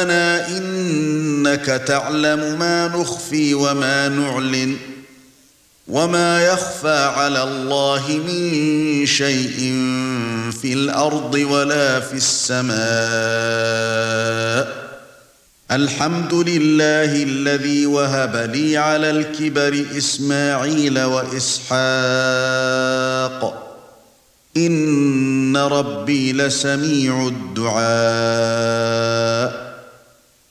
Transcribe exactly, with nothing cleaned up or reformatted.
ربنا إنك تعلم ما نخفي وما نعلن وما يخفى على الله من شيء في الأرض ولا في السماء الحمد لله الذي وهب لي على الكبر إسماعيل وإسحاق إن ربي لسميع الدعاء